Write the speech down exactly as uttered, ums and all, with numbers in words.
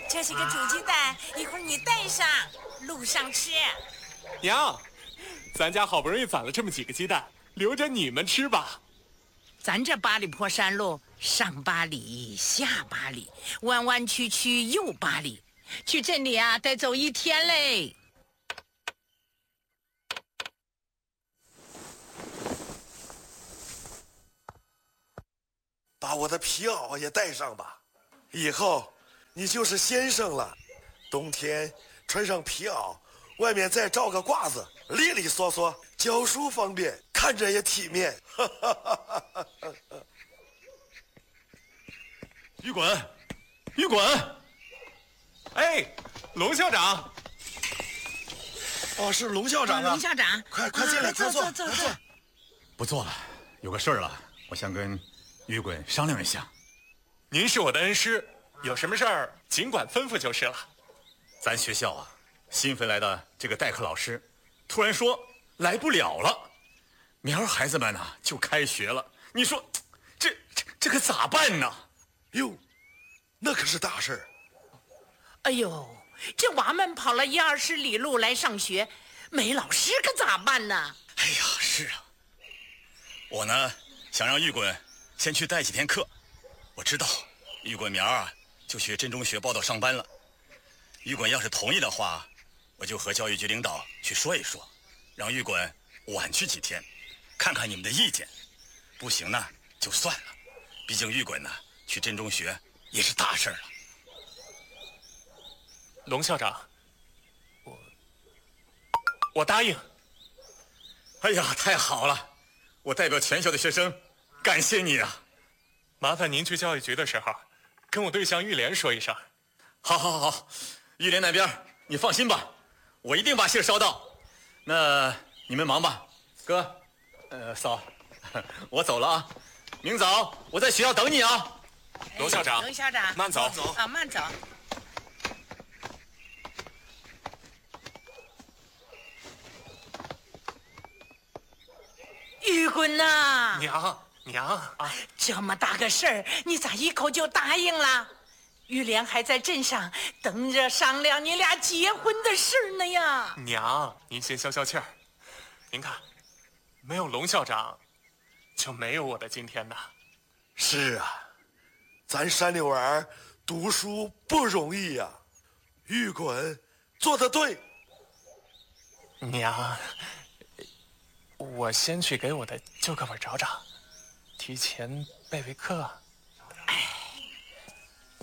这是个煮鸡蛋，一会儿你带上，路上吃。 娘，咱家好不容易攒了这么几个鸡蛋，留着你们吃吧。 咱这八里坡山路，上八里，下八里，弯弯曲曲又八里，去镇里啊得走一天嘞。 把我的皮袄也带上吧，以后你就是先生了。冬天穿上皮袄，外面再罩个褂子，利利索索，教书方便，看着也体面。 于滚，于滚！ 哎，龙校长。 哦，是龙校长啊！ 龙校长， 快快进来，快坐， 坐坐坐。 不做了，有个事儿了，我想跟于滚商量一下。 您是我的恩师，有什么事儿尽管吩咐就是了。 咱学校啊，新飞来的这个代课老师，突然说来不了了，明儿孩子们呢就开学了。你说，这这这可咋办呢？ 哟，那可是大事儿。 哎呦，这娃们跑了一二十里路来上学，没老师可咋办呢？ 哎呀，是啊，我呢想让玉滚先去带几天课。我知道玉滚明儿啊就去镇中学报到上班了。玉滚要是同意的话，我就和教育局领导去说一说，让玉滚晚去几天，看看你们的意见。不行呢就算了，毕竟玉滚呢去镇中学也是大事了。 龙校长，我我答应。 哎呀，太好了！我代表全校的学生感谢你啊！ 麻烦您去教育局的时候，跟我对象玉莲说一声。 好，好，好，好，玉莲那边你放心吧，我一定把信捎到。那你们忙吧，哥，呃，嫂，我走了啊，明早我在学校等你啊。 龙校长， 龙校长， 慢走， 慢走啊，慢走。玉滚呐， 娘娘啊， 这么大个事儿，你咋一口就答应了？玉莲还在镇上等着商量你俩结婚的事呢呀。 娘，您先消消气儿。您看，没有龙校长，就没有我的今天呐。 是啊，咱山里娃儿读书不容易呀、啊。玉滚做得对。 娘，我先去给我的旧课本找找，提前备备课。